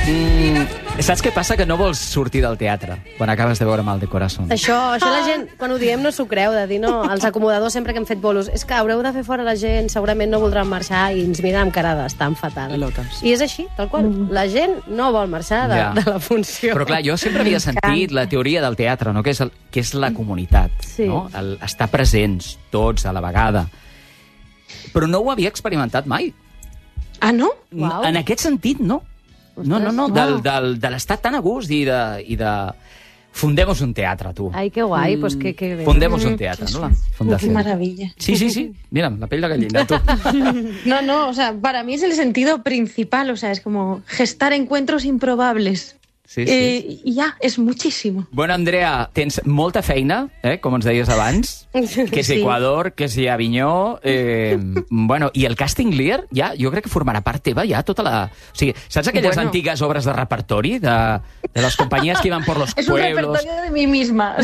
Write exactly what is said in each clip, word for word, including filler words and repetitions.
Mm, saps què passa? Que no vols sortir del teatre quan acabes de veure Mal de Corazón. Això, això la gent, quan ho diem, no s'ho creu, de dir, no, els acomodadors sempre que hem fet bolos, és que haureu de fer fora la gent, segurament no voldran marxar i ens miren amb cara d'estan fatal. Lotes. I és així, tal qual. La gent no vol marxar de, Ja. de la funció. Però clar, jo sempre havia sentit la teoria del teatre, no? que, és el, que és la comunitat, Sí. no? el, estar presents tots a la vegada. Però no ho havia experimentat mai. Ah, no? Uau. En aquest sentit, no. No, no, no, del, del, de l'estar tan a gust i de, i de... Fundemos un teatre, tu. Ai, que guai, pues que, que bé. Fundemos un teatre, ¿no? La Qué fundación. maravilla. Sí, sí, sí. Mira, la pell de gallina, tú. No, no, o sea, para mí es el sentido principal, o sea, es como gestar encuentros improbables. Sí, sí. Eh, I ja, és muchísimo. Bueno, Andrea, tens molta feina, eh, com ens deies abans, que és Sí. Equador, que és Avinyó, eh, bueno, i el Casting Lear, ja, jo crec que formarà part teva ja tota la... O sigui, saps aquelles Bueno. antigues obres de repertori de, de les companyies que iban por los Es un pueblos? repertorio de mí misma.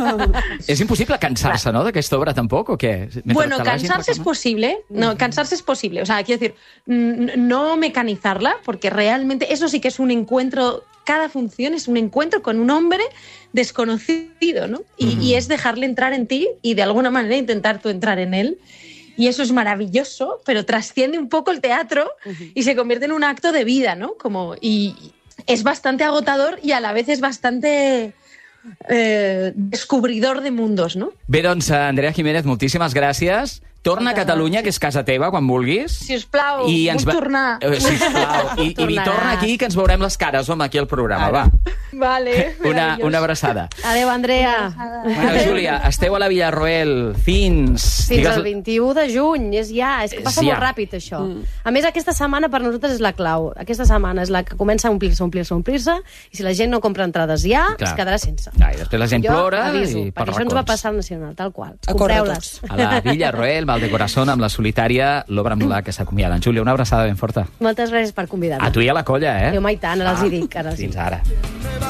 És impossible cansar-se, ¿no?, d'aquesta obra, tampoc, o què? Mentre Bueno, te la vagin cansarse es reclamant? posible. No, cansarse es posible. O sea, quiero decir, n- no mecanizarla, porque realmente eso sí que es un encuentro. Cada función es un encuentro con un hombre desconocido, ¿no? Y, Mm. y es dejarle entrar en ti y de alguna manera intentar tú entrar en él. Y eso es maravilloso, pero trasciende un poco el teatro y se convierte en un acto de vida, ¿no? Como, y es bastante agotador y a la vez es bastante eh, descubridor de mundos, ¿no? Bé, doncs, Andrea Jiménez, moltíssimes gràcies. Torna a Catalunya, que és casa teva, quan vulguis. Si us plau, vull tornar. Eh, sisplau. I, i Tornaràs. torna aquí, que ens veurem les cares, home, aquí al programa, va. Vale. Una, maravilloso. una abraçada. Adéu, Andrea. Bueno, Júlia, esteu a la Villarroel fins... Fins digues- al vint-i-u de juny, és ja, és que És passa ja. molt ràpid, això. Mm. A més, aquesta setmana per nosaltres és la clau. Aquesta setmana és la que comença a omplir-se, omplir-se, omplir-se, i si la gent no compra entrades ja, Clar. es quedarà sense. Ai, després la gent Jo plora aviso, i per perquè això ens va racons. passar al Nacional, tal qual. A córrer Compreu-les. A la Villarroel, Mal de Corazón, amb la solitària, l'obra amb la que s'acomiada. En Júlia, una abraçada ben forta. Moltes gràcies per convidar-me. A tu i a la colla, eh? Jo mai tant, ara els hi dic. Ara els hi Fins dic. ara.